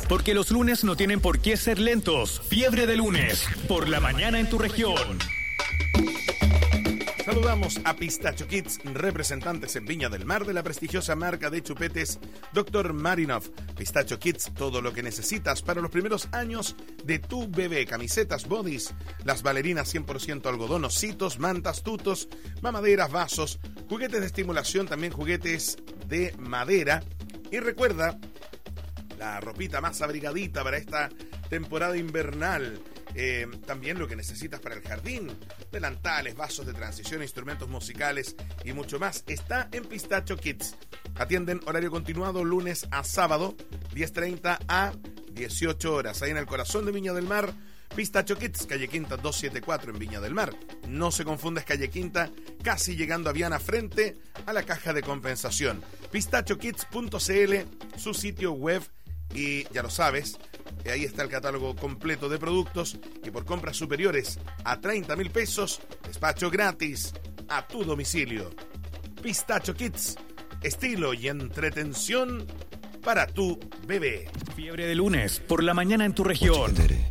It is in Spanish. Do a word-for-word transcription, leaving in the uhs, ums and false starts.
porque los lunes no tienen por qué ser lentos. Fiebre de lunes, por la mañana en tu región. Saludamos a Pistacho Kids, representantes en Viña del Mar de la prestigiosa marca de chupetes doctor Marinov. Pistacho Kids, todo lo que necesitas para los primeros años de tu bebé. Camisetas, bodys, las bailarinas cien por ciento algodón, ositos, mantas, tutos, mamaderas, vasos, juguetes de estimulación, también juguetes de madera. Y recuerda, la ropita más abrigadita para esta temporada invernal. Eh, también lo que necesitas para el jardín, delantales, vasos de transición, instrumentos musicales y mucho más, está en Pistacho Kids. Atienden horario continuado lunes a sábado, diez treinta a dieciocho horas, ahí en el corazón de Viña del Mar. Pistacho Kids, calle Quinta doscientos setenta y cuatro en Viña del Mar. No se confundes, calle Quinta, casi llegando a Viana, frente a la caja de compensación. pistacho kids punto c l, su sitio web. Y ya lo sabes, ahí está el catálogo completo de productos y por compras superiores a treinta mil pesos, despacho gratis a tu domicilio. Pistacho Kids, estilo y entretención para tu bebé. Fiebre de lunes, por la mañana en tu región.